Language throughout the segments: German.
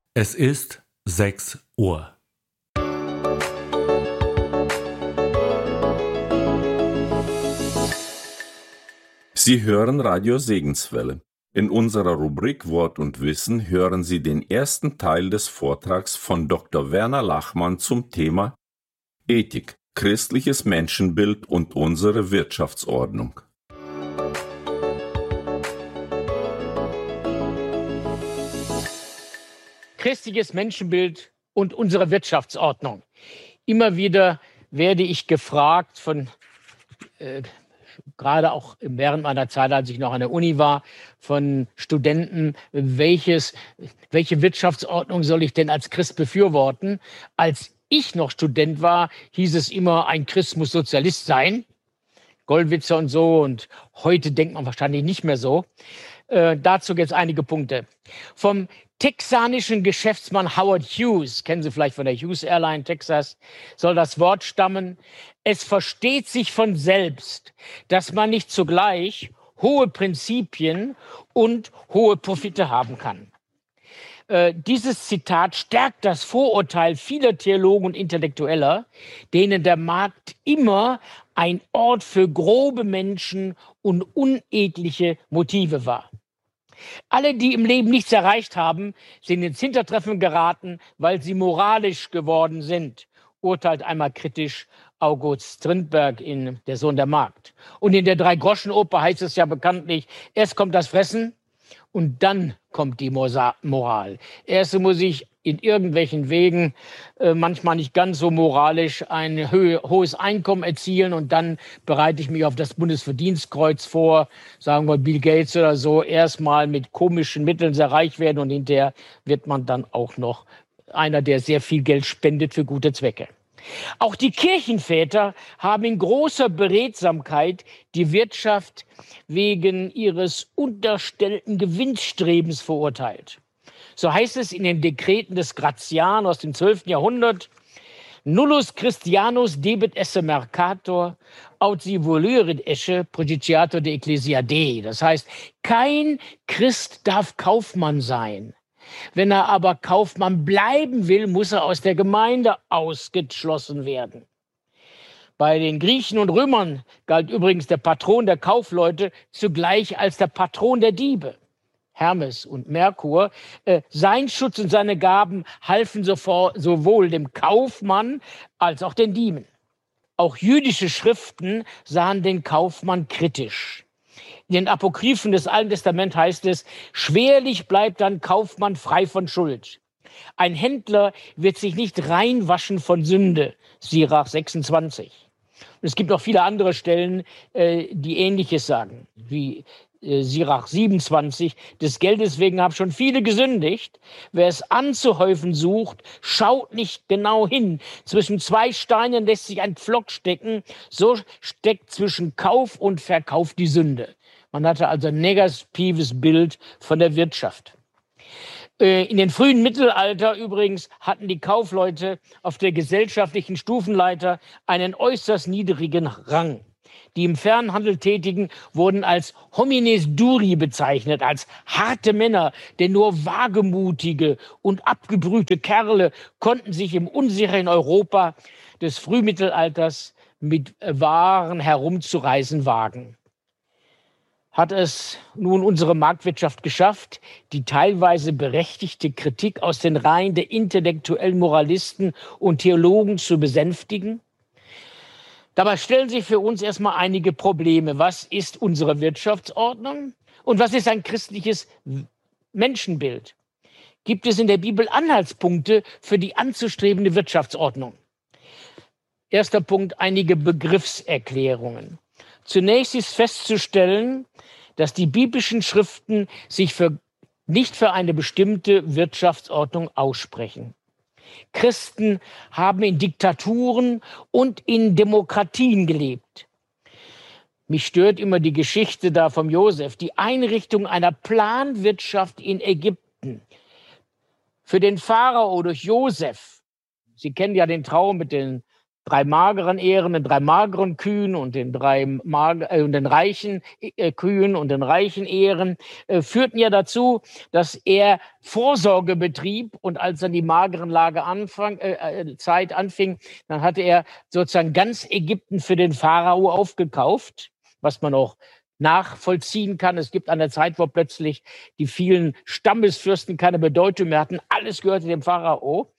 Es ist 6 Uhr. Sie hören Radio Segenswelle. In unserer Rubrik Wort und Wissen hören Sie den ersten Teil des Vortrags von Dr. Werner Lachmann zum Thema Ethik, christliches Menschenbild und unsere Wirtschaftsordnung. Christliches Menschenbild und unsere Wirtschaftsordnung. Immer wieder werde ich gefragt gerade auch während meiner Zeit, als ich noch an der Uni war, von Studenten, welche Wirtschaftsordnung soll ich denn als Christ befürworten? Als ich noch Student war, hieß es immer, ein Christ muss Sozialist sein. Gollwitzer und so. Und heute denkt man wahrscheinlich nicht mehr so. Dazu jetzt einige Punkte. Vom texanischen Geschäftsmann Howard Hughes, kennen Sie vielleicht von der Hughes Airline Texas, soll das Wort stammen: Es versteht sich von selbst, dass man nicht zugleich hohe Prinzipien und hohe Profite haben kann. Dieses Zitat stärkt das Vorurteil vieler Theologen und Intellektueller, denen der Markt immer ein Ort für grobe Menschen und unedliche Motive war. Alle, die im Leben nichts erreicht haben, sind ins Hintertreffen geraten, weil sie moralisch geworden sind, urteilt einmal kritisch August Strindberg in Der Sohn der Magd. Und in der Drei-Groschen-Oper heißt es ja bekanntlich, erst kommt das Fressen und dann kommt die Moral. Erst muss ich in irgendwelchen Wegen, manchmal nicht ganz so moralisch, ein hohes Einkommen erzielen und dann bereite ich mich auf das Bundesverdienstkreuz vor, sagen wir Bill Gates oder so, erstmal mit komischen Mitteln sehr reich werden und hinterher wird man dann auch noch einer, der sehr viel Geld spendet für gute Zwecke. Auch die Kirchenväter haben in großer Beredsamkeit die Wirtschaft wegen ihres unterstellten Gewinnstrebens verurteilt. So heißt es in den Dekreten des Gratian aus dem 12. Jahrhundert: Nullus Christianus debet esse mercator, aut si voluerit esse progiciator de ecclesia Dei. Das heißt, kein Christ darf Kaufmann sein. Wenn er aber Kaufmann bleiben will, muss er aus der Gemeinde ausgeschlossen werden. Bei den Griechen und Römern galt übrigens der Patron der Kaufleute zugleich als der Patron der Diebe. Hermes und Merkur. Sein Schutz und seine Gaben halfen sowohl dem Kaufmann als auch den Dieben. Auch jüdische Schriften sahen den Kaufmann kritisch. In den Apokryphen des Alten Testaments heißt es: Schwerlich bleibt ein Kaufmann frei von Schuld. Ein Händler wird sich nicht reinwaschen von Sünde. Sirach 26. Und es gibt auch viele andere Stellen, die Ähnliches sagen, wie Sirach 27. Des Geldes wegen haben schon viele gesündigt. Wer es anzuhäufen sucht, schaut nicht genau hin. Zwischen zwei Steinen lässt sich ein Pflock stecken. So steckt zwischen Kauf und Verkauf die Sünde. Man hatte also ein negatives Bild von der Wirtschaft. In den frühen Mittelalter übrigens hatten die Kaufleute auf der gesellschaftlichen Stufenleiter einen äußerst niedrigen Rang. Die im Fernhandel Tätigen wurden als homines duri bezeichnet, als harte Männer, denn nur wagemutige und abgebrühte Kerle konnten sich im unsicheren Europa des Frühmittelalters mit Waren herumzureisen wagen. Hat es nun unsere Marktwirtschaft geschafft, die teilweise berechtigte Kritik aus den Reihen der intellektuellen Moralisten und Theologen zu besänftigen? Dabei stellen sich für uns erstmal einige Probleme. Was ist unsere Wirtschaftsordnung und was ist ein christliches Menschenbild? Gibt es in der Bibel Anhaltspunkte für die anzustrebende Wirtschaftsordnung? Erster Punkt, einige Begriffserklärungen. Zunächst ist festzustellen, dass die biblischen Schriften sich nicht für eine bestimmte Wirtschaftsordnung aussprechen. Christen haben in Diktaturen und in Demokratien gelebt. Mich stört immer die Geschichte da vom Josef, die Einrichtung einer Planwirtschaft in Ägypten. Für den Pharao durch Josef, Sie kennen ja den Traum mit den 3 mageren Ehren, den 3 mageren Kühen und den und den reichen Kühen und den reichen Ehren, führten ja dazu, dass er Vorsorge betrieb, und als dann die mageren Zeit anfing, dann hatte er sozusagen ganz Ägypten für den Pharao aufgekauft, was man auch nachvollziehen kann. Es gibt eine Zeit, wo plötzlich die vielen Stammesfürsten keine Bedeutung mehr hatten. Alles gehörte dem Pharao.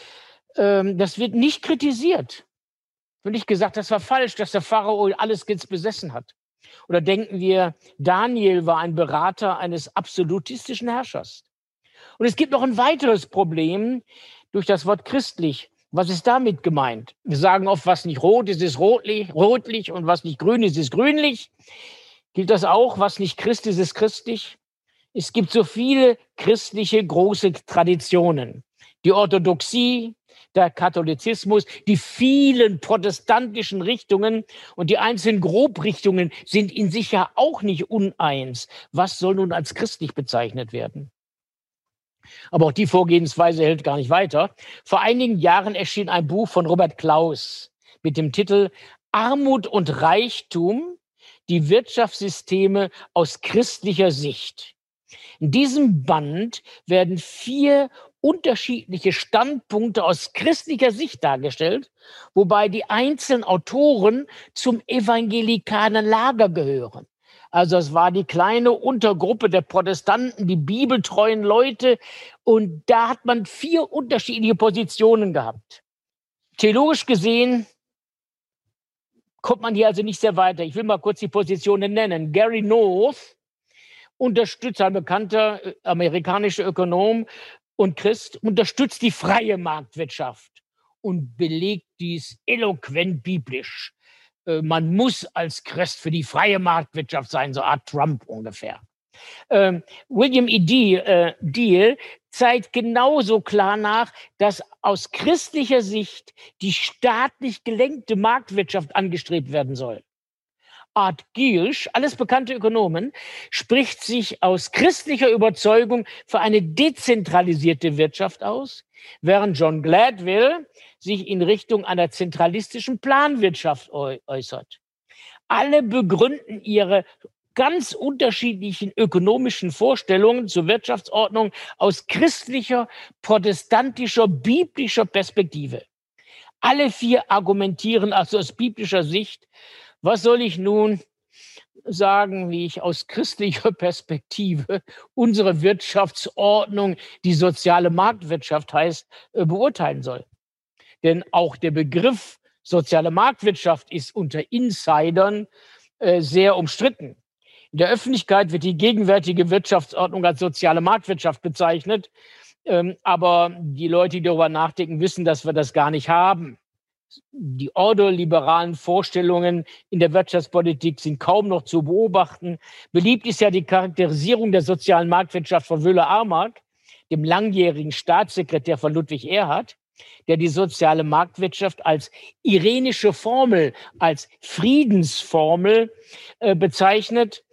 Das wird nicht kritisiert. Wird nicht gesagt, das war falsch, dass der Pharao alles jetzt besessen hat. Oder denken wir, Daniel war ein Berater eines absolutistischen Herrschers. Und es gibt noch ein weiteres Problem durch das Wort christlich. Was ist damit gemeint? Wir sagen oft, was nicht rot ist, ist rotlich, und was nicht grün ist, ist grünlich. Gilt das auch? Was nicht Christ ist, ist christlich? Es gibt so viele christliche große Traditionen. Die Orthodoxie, der Katholizismus, die vielen protestantischen Richtungen und die einzelnen Grobrichtungen sind in sich ja auch nicht uneins. Was soll nun als christlich bezeichnet werden? Aber auch die Vorgehensweise hält gar nicht weiter. Vor einigen Jahren erschien ein Buch von Robert Klaus mit dem Titel Armut und Reichtum, die Wirtschaftssysteme aus christlicher Sicht. In diesem Band werden 4 unterschiedliche Standpunkte aus christlicher Sicht dargestellt, wobei die einzelnen Autoren zum evangelikalen Lager gehören. Also es war die kleine Untergruppe der Protestanten, die bibeltreuen Leute, und da hat man 4 unterschiedliche Positionen gehabt. Theologisch gesehen kommt man hier also nicht sehr weiter. Ich will mal kurz die Positionen nennen. Gary North unterstützt, ein bekannter amerikanischer Ökonom und Christ, unterstützt die freie Marktwirtschaft und belegt dies eloquent biblisch. Man muss als Christ für die freie Marktwirtschaft sein, so Art Trump ungefähr. William E. Deal zeigt genauso klar nach, dass aus christlicher Sicht die staatlich gelenkte Marktwirtschaft angestrebt werden soll. Art Giersch, alles bekannte Ökonomen, spricht sich aus christlicher Überzeugung für eine dezentralisierte Wirtschaft aus, während John Gladwell sich in Richtung einer zentralistischen Planwirtschaft äußert. Alle begründen ihre ganz unterschiedlichen ökonomischen Vorstellungen zur Wirtschaftsordnung aus christlicher, protestantischer, biblischer Perspektive. Alle 4 argumentieren also aus biblischer Sicht. Was soll ich nun sagen, wie ich aus christlicher Perspektive unsere Wirtschaftsordnung, die soziale Marktwirtschaft heißt, beurteilen soll? Denn auch der Begriff soziale Marktwirtschaft ist unter Insidern sehr umstritten. In der Öffentlichkeit wird die gegenwärtige Wirtschaftsordnung als soziale Marktwirtschaft bezeichnet, aber die Leute, die darüber nachdenken, wissen, dass wir das gar nicht haben. Die ordoliberalen Vorstellungen in der Wirtschaftspolitik sind kaum noch zu beobachten. Beliebt ist ja die Charakterisierung der sozialen Marktwirtschaft von Wöhler-Armark, dem langjährigen Staatssekretär von Ludwig Erhard, der die soziale Marktwirtschaft als irenische Formel, als Friedensformel bezeichnet,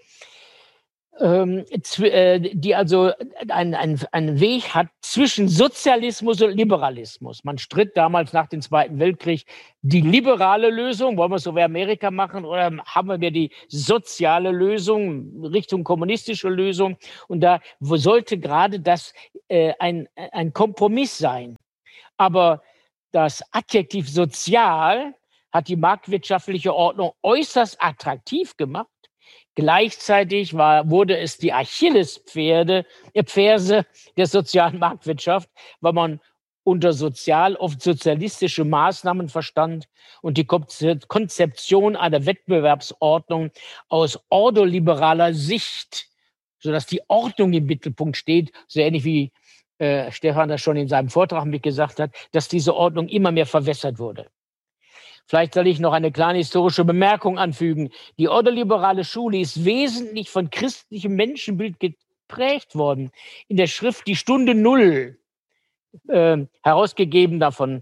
die also einen Weg hat zwischen Sozialismus und Liberalismus. Man stritt damals nach dem Zweiten Weltkrieg die liberale Lösung, wollen wir es so wie Amerika machen, oder haben wir die soziale Lösung, Richtung kommunistische Lösung? Und da sollte gerade das ein Kompromiss sein. Aber das Adjektiv sozial hat die marktwirtschaftliche Ordnung äußerst attraktiv gemacht. Gleichzeitig wurde es die Achillesferse der sozialen Marktwirtschaft, weil man unter sozial oft sozialistische Maßnahmen verstand und die Konzeption einer Wettbewerbsordnung aus ordoliberaler Sicht, sodass die Ordnung im Mittelpunkt steht, so ähnlich wie Stefan das schon in seinem Vortrag mit gesagt hat, dass diese Ordnung immer mehr verwässert wurde. Vielleicht soll ich noch eine kleine historische Bemerkung anfügen. Die ordoliberale Schule ist wesentlich von christlichem Menschenbild geprägt worden. In der Schrift Die Stunde Null, herausgegeben davon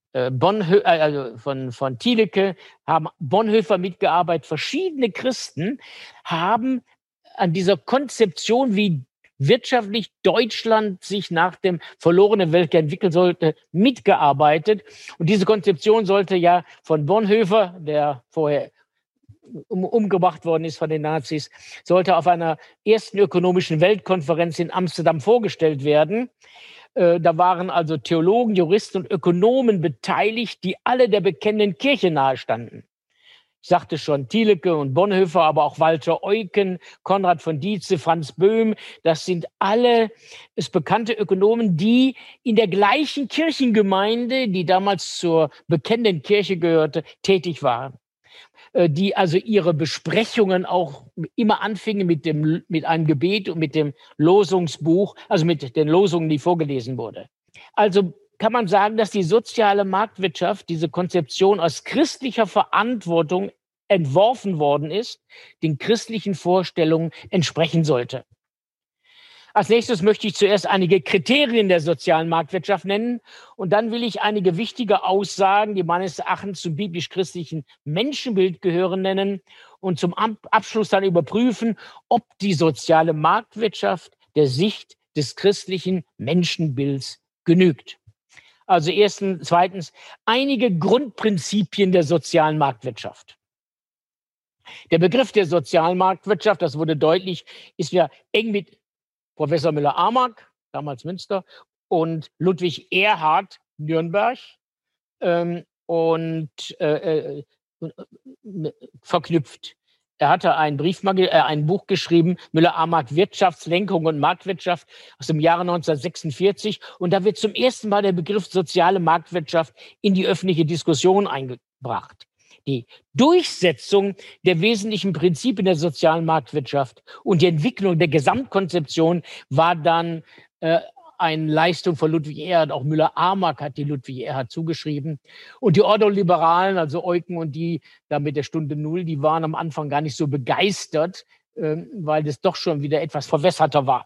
von Thielicke, haben Bonhoeffer mitgearbeitet. Verschiedene Christen haben an dieser Konzeption, wie wirtschaftlich Deutschland sich nach dem verlorenen Weltkrieg entwickeln sollte, mitgearbeitet. Und diese Konzeption sollte ja von Bonhoeffer, der vorher umgebracht worden ist von den Nazis, sollte auf einer ersten ökonomischen Weltkonferenz in Amsterdam vorgestellt werden. Da waren also Theologen, Juristen und Ökonomen beteiligt, die alle der bekennenden Kirche nahestanden. Ich sagte schon, Thielecke und Bonhoeffer, aber auch Walter Eucken, Konrad von Dietze, Franz Böhm, das sind alle bekannte Ökonomen, die in der gleichen Kirchengemeinde, die damals zur bekennenden Kirche gehörte, tätig waren. Die also ihre Besprechungen auch immer anfingen mit einem Gebet und mit dem Losungsbuch, also mit den Losungen, die vorgelesen wurde. Also kann man sagen, dass die soziale Marktwirtschaft, diese Konzeption aus christlicher Verantwortung entworfen worden ist, den christlichen Vorstellungen entsprechen sollte. Als nächstes möchte ich zuerst einige Kriterien der sozialen Marktwirtschaft nennen und dann will ich einige wichtige Aussagen, die meines Erachtens zum biblisch-christlichen Menschenbild gehören, nennen und zum Abschluss dann überprüfen, ob die soziale Marktwirtschaft der Sicht des christlichen Menschenbilds genügt. Also zweitens, einige Grundprinzipien der sozialen Marktwirtschaft. Der Begriff der sozialen Marktwirtschaft, das wurde deutlich, ist ja eng mit Professor Müller-Amack, damals Münster, und Ludwig Erhard, Nürnberg, verknüpft. Er hatte ein Buch geschrieben, Müller-Amack, Wirtschaftslenkung und Marktwirtschaft aus dem Jahre 1946. Und da wird zum ersten Mal der Begriff soziale Marktwirtschaft in die öffentliche Diskussion eingebracht. Die Durchsetzung der wesentlichen Prinzipien der sozialen Marktwirtschaft und die Entwicklung der Gesamtkonzeption war dann eine Leistung von Ludwig Erhard. Auch Müller-Amack hat die Ludwig Erhard zugeschrieben. Und die Ordoliberalen, also Eucken und die da mit der Stunde Null, die waren am Anfang gar nicht so begeistert, weil das doch schon wieder etwas verwässerter war.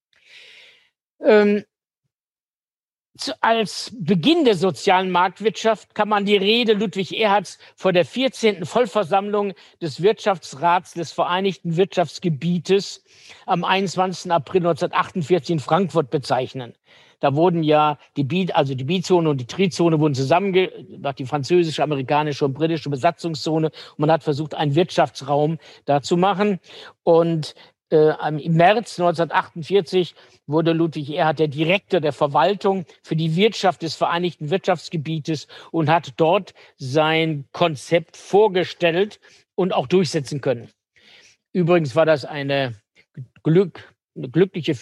Als Beginn der sozialen Marktwirtschaft kann man die Rede Ludwig Erhards vor der 14. Vollversammlung des Wirtschaftsrats des Vereinigten Wirtschaftsgebietes am 21. April 1948 in Frankfurt bezeichnen. Da wurden ja die Bizone und die Trizone wurden zusammengebracht, die französische, amerikanische und britische Besatzungszone. Und man hat versucht, einen Wirtschaftsraum da zu machen. Und im März 1948 wurde Ludwig Erhard der Direktor der Verwaltung für die Wirtschaft des Vereinigten Wirtschaftsgebietes und hat dort sein Konzept vorgestellt und auch durchsetzen können. Übrigens war das eine glückliche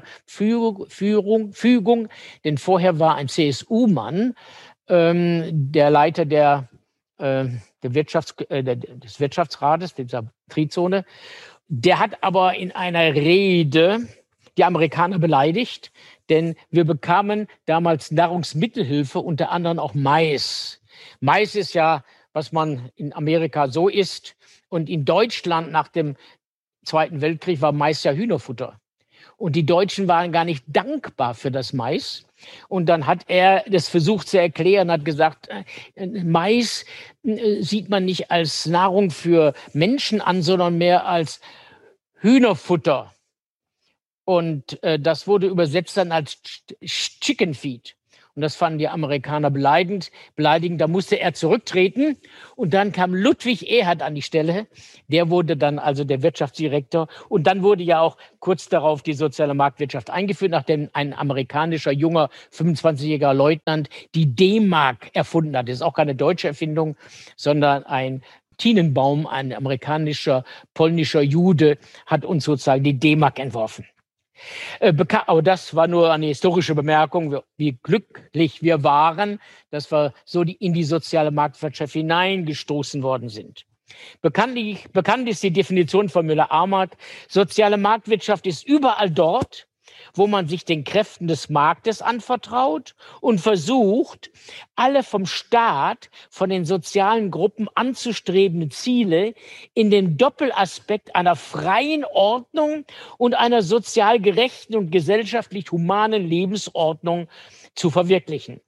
Fügung, denn vorher war ein CSU-Mann der Leiter des Wirtschaftsrates, dieser Trizone. Der hat aber in einer Rede die Amerikaner beleidigt, denn wir bekamen damals Nahrungsmittelhilfe, unter anderem auch Mais. Mais ist ja, was man in Amerika so isst. Und in Deutschland nach dem Zweiten Weltkrieg war Mais ja Hühnerfutter. Und die Deutschen waren gar nicht dankbar für das Mais. Und dann hat er das versucht zu erklären, hat gesagt, Mais sieht man nicht als Nahrung für Menschen an, sondern mehr als Hühnerfutter. Und das wurde übersetzt dann als Chicken Feed. Und das fanden die Amerikaner beleidigend. Da musste er zurücktreten. Und dann kam Ludwig Erhard an die Stelle. Der wurde dann also der Wirtschaftsdirektor. Und dann wurde ja auch kurz darauf die soziale Marktwirtschaft eingeführt, nachdem ein amerikanischer junger 25-jähriger Leutnant die D-Mark erfunden hat. Das ist auch keine deutsche Erfindung, sondern ein Tinenbaum, ein amerikanischer, polnischer Jude, hat uns sozusagen die D-Mark entworfen. Aber das war nur eine historische Bemerkung, wie glücklich wir waren, dass wir so in die soziale Marktwirtschaft hineingestoßen worden sind. Bekannt ist die Definition von Müller-Amack. Soziale Marktwirtschaft ist überall dort, wo man sich den Kräften des Marktes anvertraut und versucht, alle vom Staat, von den sozialen Gruppen anzustrebenden Ziele in den Doppelaspekt einer freien Ordnung und einer sozial gerechten und gesellschaftlich humanen Lebensordnung zu verwirklichen.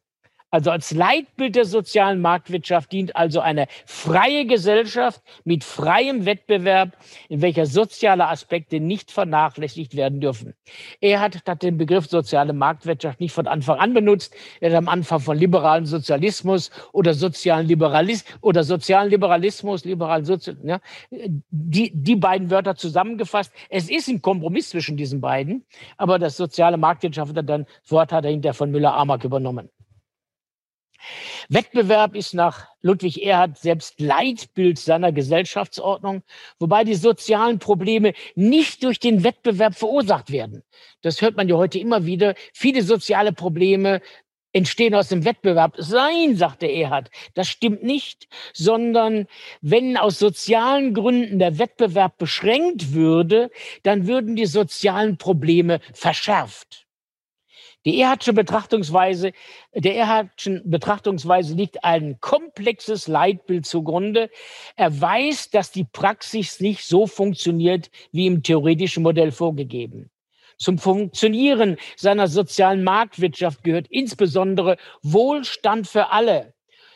Also als Leitbild der sozialen Marktwirtschaft dient also eine freie Gesellschaft mit freiem Wettbewerb, in welcher soziale Aspekte nicht vernachlässigt werden dürfen. Erhard hat den Begriff soziale Marktwirtschaft nicht von Anfang an benutzt. Er hat am Anfang von liberalen Sozialismus oder sozialen Liberalismus, die beiden Wörter zusammengefasst. Es ist ein Kompromiss zwischen diesen beiden, aber das soziale Marktwirtschaft das Wort hat er hinterher von Müller-Amack übernommen. Wettbewerb ist nach Ludwig Erhard selbst Leitbild seiner Gesellschaftsordnung, wobei die sozialen Probleme nicht durch den Wettbewerb verursacht werden. Das hört man ja heute immer wieder. Viele soziale Probleme entstehen aus dem Wettbewerb. Nein, sagte Erhard, das stimmt nicht, sondern wenn aus sozialen Gründen der Wettbewerb beschränkt würde, dann würden die sozialen Probleme verschärft. Der Erhardtschen Betrachtungsweise liegt ein komplexes Leitbild zugrunde. Er weiß, dass die Praxis nicht so funktioniert, wie im theoretischen Modell vorgegeben. Zum Funktionieren seiner sozialen Marktwirtschaft gehört insbesondere Wohlstand für alle.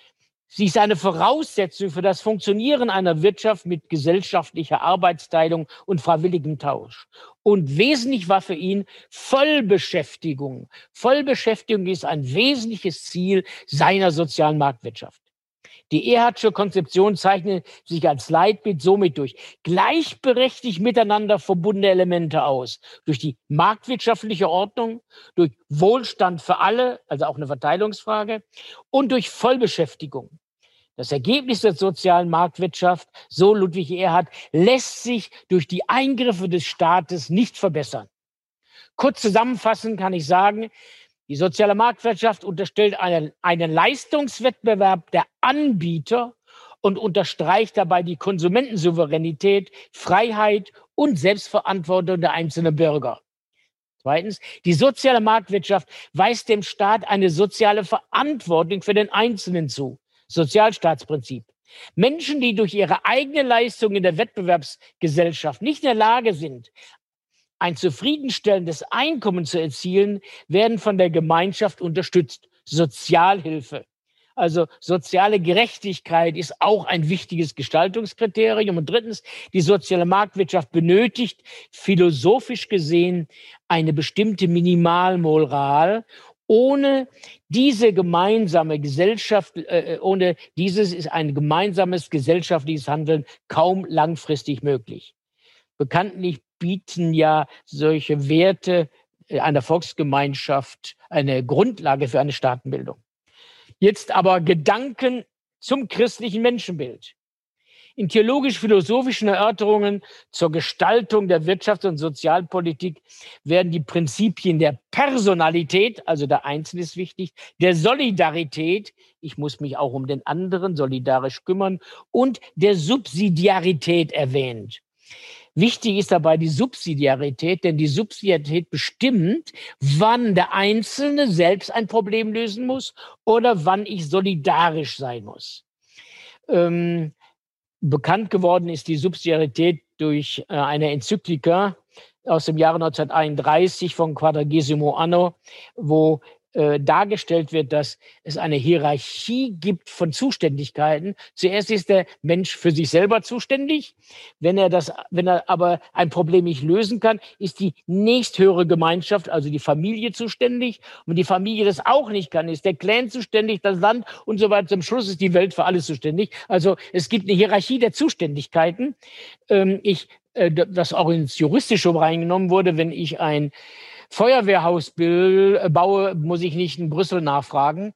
Sie ist eine Voraussetzung für das Funktionieren einer Wirtschaft mit gesellschaftlicher Arbeitsteilung und freiwilligem Tausch. Und wesentlich war für ihn Vollbeschäftigung. Vollbeschäftigung ist ein wesentliches Ziel seiner sozialen Marktwirtschaft. Die Erhardsche Konzeption zeichnet sich als Leitbild somit durch gleichberechtigt miteinander verbundene Elemente aus. Durch die marktwirtschaftliche Ordnung, durch Wohlstand für alle, also auch eine Verteilungsfrage, und durch Vollbeschäftigung. Das Ergebnis der sozialen Marktwirtschaft, so Ludwig Erhard, lässt sich durch die Eingriffe des Staates nicht verbessern. Kurz zusammenfassend kann ich sagen, die soziale Marktwirtschaft unterstellt einen Leistungswettbewerb der Anbieter und unterstreicht dabei die Konsumentensouveränität, Freiheit und Selbstverantwortung der einzelnen Bürger. Zweitens, die soziale Marktwirtschaft weist dem Staat eine soziale Verantwortung für den Einzelnen zu. Sozialstaatsprinzip. Menschen, die durch ihre eigene Leistung in der Wettbewerbsgesellschaft nicht in der Lage sind, ein zufriedenstellendes Einkommen zu erzielen, werden von der Gemeinschaft unterstützt. Sozialhilfe. Also soziale Gerechtigkeit ist auch ein wichtiges Gestaltungskriterium. Und drittens, die soziale Marktwirtschaft benötigt philosophisch gesehen eine bestimmte Minimalmoral. Ohne diese gemeinsame Gesellschaft, ohne dieses ist ein gemeinsames gesellschaftliches Handeln kaum langfristig möglich. Bekanntlich bieten ja solche Werte einer Volksgemeinschaft eine Grundlage für eine Staatenbildung. Jetzt aber Gedanken zum christlichen Menschenbild. In theologisch-philosophischen Erörterungen zur Gestaltung der Wirtschafts- und Sozialpolitik werden die Prinzipien der Personalität, also der Einzelne ist wichtig, der Solidarität, ich muss mich auch um den anderen solidarisch kümmern, und der Subsidiarität erwähnt. Wichtig ist dabei die Subsidiarität, denn die Subsidiarität bestimmt, wann der Einzelne selbst ein Problem lösen muss oder wann ich solidarisch sein muss. Bekannt geworden ist die Subsidiarität durch eine Enzyklika aus dem Jahre 1931 von Quadragesimo Anno, wo dargestellt wird, dass es eine Hierarchie gibt von Zuständigkeiten. Zuerst ist der Mensch für sich selber zuständig. Wenn er aber ein Problem nicht lösen kann, ist die nächsthöhere Gemeinschaft, also die Familie, zuständig. Und wenn die Familie das auch nicht kann, ist der Clan zuständig, das Land und so weiter. Zum Schluss ist die Welt für alles zuständig. Also es gibt eine Hierarchie der Zuständigkeiten. Das auch ins Juristische reingenommen wurde, wenn ich ein Feuerwehrhaus baue, muss ich nicht in Brüssel nachfragen,